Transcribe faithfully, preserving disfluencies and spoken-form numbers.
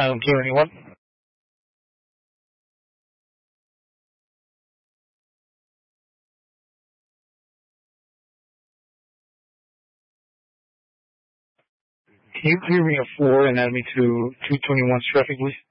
I don't hear anyone. Can you clear me a floor and add me to two twenty-one's traffic, please?